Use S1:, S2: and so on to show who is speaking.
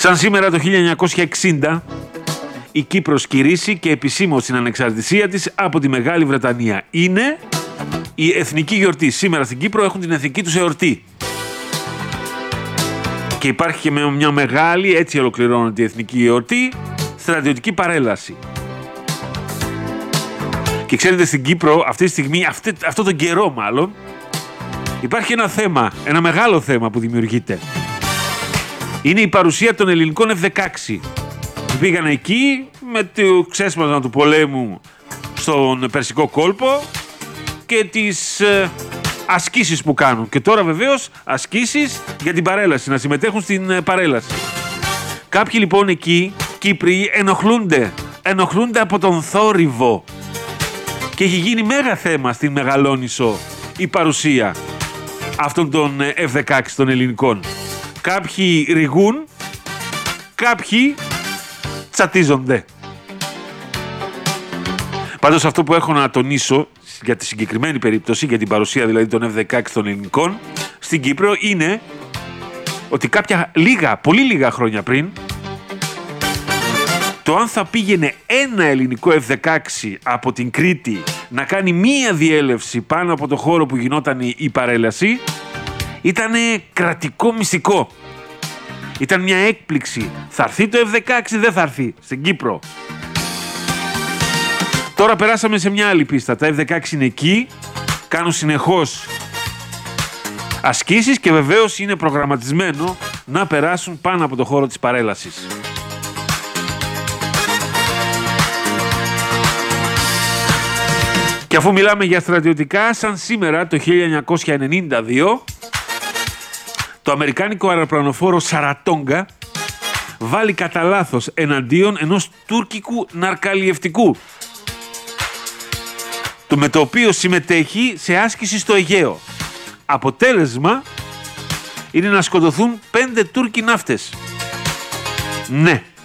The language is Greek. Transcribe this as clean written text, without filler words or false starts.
S1: Σαν σήμερα το 1960, η Κύπρος κηρύσσει και επισήμως την ανεξαρτησία της από τη Μεγάλη Βρετανία. Είναι η εθνική γιορτή. Σήμερα στην Κύπρο έχουν την εθνική τους εορτή. Και υπάρχει και μια μεγάλη, έτσι ολοκληρώνεται η εθνική εορτή, στρατιωτική παρέλαση. Και ξέρετε, στην Κύπρο αυτή τη στιγμή, αυτό τον καιρό μάλλον, υπάρχει ένα θέμα, ένα μεγάλο θέμα που δημιουργείται. Είναι η παρουσία των ελληνικών F-16. Πήγαν εκεί με το ξέσπασμα του πολέμου στον Περσικό κόλπο και τις ασκήσεις που κάνουν. Και τώρα βεβαίως ασκήσεις για την παρέλαση, να συμμετέχουν στην παρέλαση. Κάποιοι λοιπόν εκεί, Κύπροι, ενοχλούνται από τον θόρυβο. Και έχει γίνει μέγα θέμα στην Μεγαλόνισσο η παρουσία αυτών των F-16 των ελληνικών. Κάποιοι ρηγούν, κάποιοι τσατίζονται. Πάντως αυτό που έχω να τονίσω για τη συγκεκριμένη περίπτωση, για την παρουσία δηλαδή των F-16 των ελληνικών στην Κύπρο, είναι ότι πολύ λίγα χρόνια πριν, το αν θα πήγαινε ένα ελληνικό F-16 από την Κρήτη να κάνει μία διέλευση πάνω από το χώρο που γινόταν η παρέλαση, ήταν κρατικό μυστικό. Ήταν μια έκπληξη. Θα έρθει το F-16, δεν θα έρθει στην Κύπρο. Τώρα περάσαμε σε μια άλλη πίστα. Τα F-16 είναι εκεί, κάνουν συνεχώς ασκήσεις και βεβαίως είναι προγραμματισμένο να περάσουν πάνω από το χώρο της παρέλασης. Και αφού μιλάμε για στρατιωτικά, σαν σήμερα το 1992, το αμερικάνικο αεροπλανοφόρο Σαρατόγκα βάλει κατά λάθος εναντίον ενός τουρκικού ναρκαλλιευτικού, με το οποίο συμμετέχει σε άσκηση στο Αιγαίο. Αποτέλεσμα είναι να σκοτωθούν 5 Τούρκοι ναύτες. Ναι.